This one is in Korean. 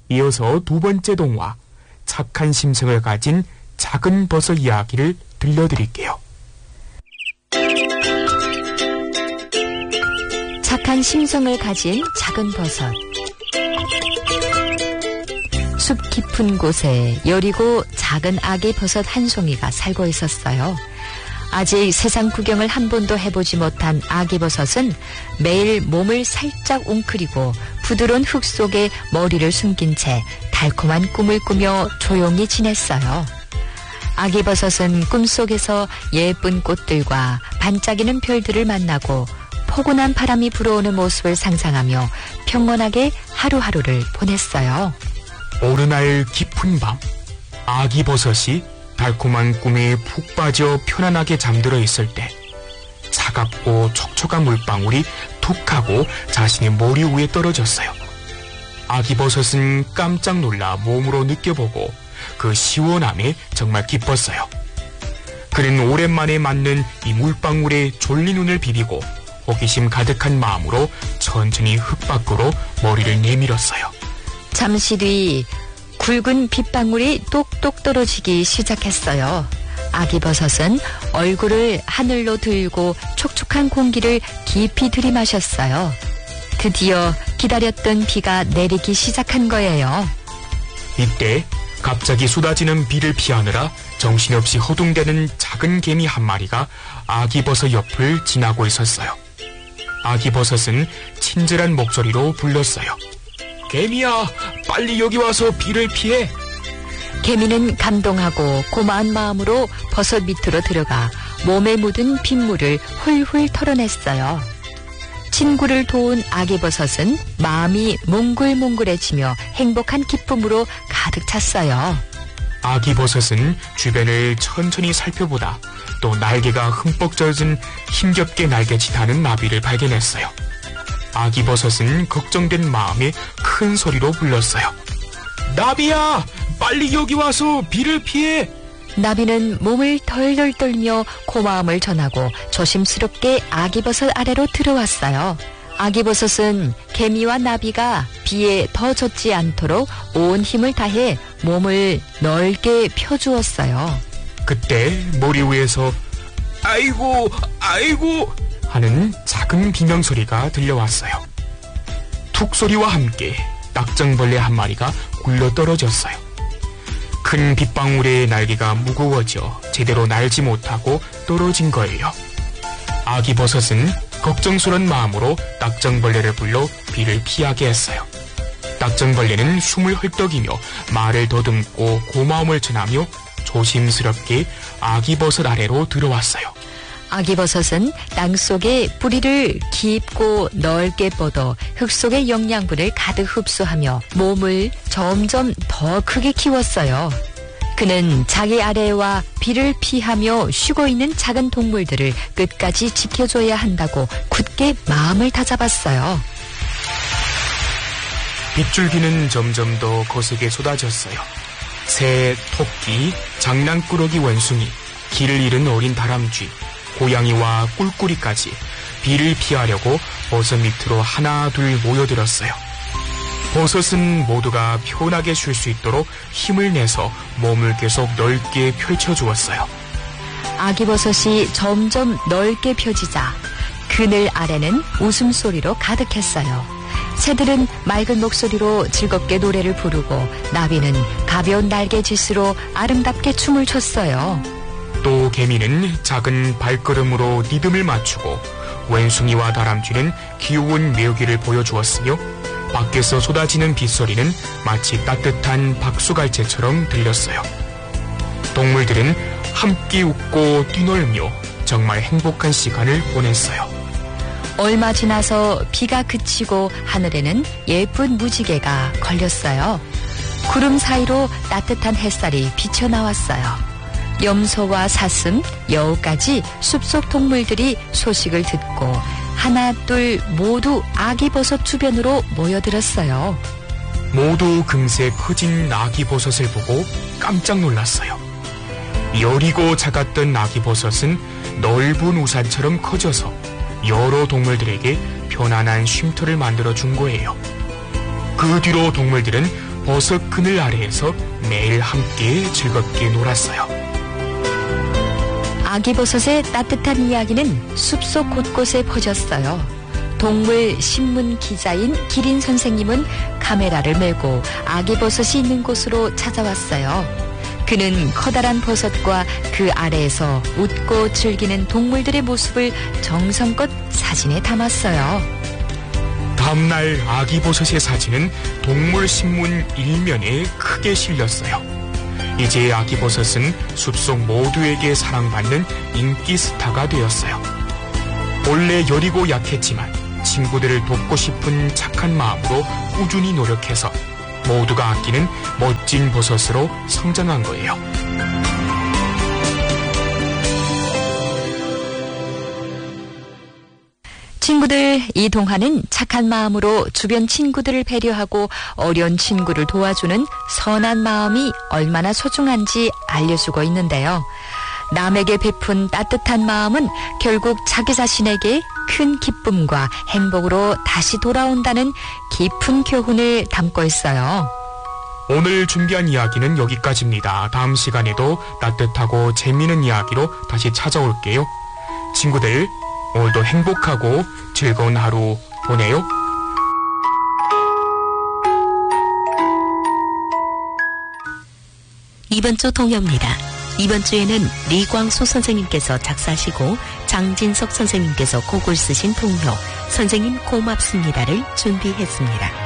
이어서 두 번째 동화, 착한 심성을 가진 작은 버섯 이야기를 들려드릴게요. 착한 심성을 가진 작은 버섯. 숲 깊은 곳에 여리고 작은 아기 버섯 한 송이가 살고 있었어요. 아직 세상 구경을 한 번도 해보지 못한 아기 버섯은 매일 몸을 살짝 웅크리고 부드러운 흙 속에 머리를 숨긴 채 달콤한 꿈을 꾸며 조용히 지냈어요. 아기 버섯은 꿈속에서 예쁜 꽃들과 반짝이는 별들을 만나고 포근한 바람이 불어오는 모습을 상상하며 평온하게 하루하루를 보냈어요. 어느 날 깊은 밤, 아기 버섯이 달콤한 꿈에 푹 빠져 편안하게 잠들어 있을 때 차갑고 촉촉한 물방울이 툭 하고 자신의 머리 위에 떨어졌어요. 아기 버섯은 깜짝 놀라 몸으로 느껴보고 그 시원함에 정말 기뻤어요. 그는 오랜만에 맞는 이 물방울에 졸린 눈을 비비고 호기심 가득한 마음으로 천천히 흙 밖으로 머리를 내밀었어요. 잠시 뒤 굵은 빗방울이 똑똑 떨어지기 시작했어요. 아기 버섯은 얼굴을 하늘로 들고 촉촉한 공기를 깊이 들이마셨어요. 드디어 기다렸던 비가 내리기 시작한 거예요. 이때 갑자기 쏟아지는 비를 피하느라 정신없이 허둥대는 작은 개미 한 마리가 아기 버섯 옆을 지나고 있었어요. 아기 버섯은 친절한 목소리로 불렀어요. 개미야, 빨리 여기 와서 비를 피해. 개미는 감동하고 고마운 마음으로 버섯 밑으로 들어가 몸에 묻은 빗물을 훌훌 털어냈어요. 친구를 도운 아기 버섯은 마음이 몽글몽글해지며 행복한 기쁨으로 가득 찼어요. 아기 버섯은 주변을 천천히 살펴보다 또 날개가 흠뻑 젖은 힘겹게 날개짓하는 나비를 발견했어요. 아기 버섯은 걱정된 마음에 큰 소리로 불렀어요. 나비야, 빨리 여기 와서 비를 피해. 나비는 몸을 덜덜 떨며 고마움을 전하고 조심스럽게 아기 버섯 아래로 들어왔어요. 아기 버섯은 개미와 나비가 비에 더 젖지 않도록 온 힘을 다해 몸을 넓게 펴주었어요. 그때 머리 위에서 아이고 아이고 하는 작은 비명소리가 들려왔어요. 툭 소리와 함께 낙정벌레 한 마리가 굴러 떨어졌어요. 큰 빗방울에 날개가 무거워져 제대로 날지 못하고 떨어진 거예요. 아기 버섯은 걱정스런 마음으로 낙정벌레를 불러 비를 피하게 했어요. 낙정벌레는 숨을 헐떡이며 말을 더듬고 고마움을 전하며 조심스럽게 아기 버섯 아래로 들어왔어요. 아기 버섯은 땅 속에 뿌리를 깊고 넓게 뻗어 흙 속의 영양분을 가득 흡수하며 몸을 점점 더 크게 키웠어요. 그는 자기 아래와 비를 피하며 쉬고 있는 작은 동물들을 끝까지 지켜줘야 한다고 굳게 마음을 다잡았어요. 빗줄기는 점점 더 거세게 쏟아졌어요. 새, 토끼, 장난꾸러기 원숭이, 길을 잃은 어린 다람쥐, 고양이와 꿀꿀이까지 비를 피하려고 버섯 밑으로 하나 둘 모여들었어요. 버섯은 모두가 편하게 쉴 수 있도록 힘을 내서 몸을 계속 넓게 펼쳐주었어요. 아기 버섯이 점점 넓게 펴지자 그늘 아래는 웃음소리로 가득했어요. 새들은 맑은 목소리로 즐겁게 노래를 부르고 나비는 가벼운 날개짓으로 아름답게 춤을 췄어요. 또 개미는 작은 발걸음으로 리듬을 맞추고 원숭이와 다람쥐는 귀여운 묘기를 보여주었으며 밖에서 쏟아지는 빗소리는 마치 따뜻한 박수갈채처럼 들렸어요. 동물들은 함께 웃고 뛰놀며 정말 행복한 시간을 보냈어요. 얼마 지나서 비가 그치고 하늘에는 예쁜 무지개가 걸렸어요. 구름 사이로 따뜻한 햇살이 비쳐나왔어요. 염소와 사슴, 여우까지 숲속 동물들이 소식을 듣고 하나 둘 모두 아기 버섯 주변으로 모여들었어요. 모두 금세 커진 아기 버섯을 보고 깜짝 놀랐어요. 여리고 작았던 아기 버섯은 넓은 우산처럼 커져서 여러 동물들에게 편안한 쉼터를 만들어 준 거예요. 그 뒤로 동물들은 버섯 그늘 아래에서 매일 함께 즐겁게 놀았어요. 아기버섯의 따뜻한 이야기는 숲속 곳곳에 퍼졌어요. 동물 신문 기자인 기린 선생님은 카메라를 메고 아기버섯이 있는 곳으로 찾아왔어요. 그는 커다란 버섯과 그 아래에서 웃고 즐기는 동물들의 모습을 정성껏 사진에 담았어요. 다음날 아기버섯의 사진은 동물신문 1면에 크게 실렸어요. 이제 아기버섯은 숲속 모두에게 사랑받는 인기 스타가 되었어요. 본래 여리고 약했지만 친구들을 돕고 싶은 착한 마음으로 꾸준히 노력해서 모두가 아끼는 멋진 버섯으로 성장한 거예요. 친구들, 이 동화는 착한 마음으로 주변 친구들을 배려하고 어려운 친구를 도와주는 선한 마음이 얼마나 소중한지 알려주고 있는데요. 남에게 베푼 따뜻한 마음은 결국 자기 자신에게 큰 기쁨과 행복으로 다시 돌아온다는 깊은 교훈을 담고 있어요. 오늘 준비한 이야기는 여기까지입니다. 다음 시간에도 따뜻하고 재미있는 이야기로 다시 찾아올게요. 친구들, 오늘도 행복하고 즐거운 하루 보내요. 이번 주 동요입니다. 이번 주에는 리광수 선생님께서 작사하시고 장진석 선생님께서 곡을 쓰신 동요 선생님 고맙습니다를 준비했습니다.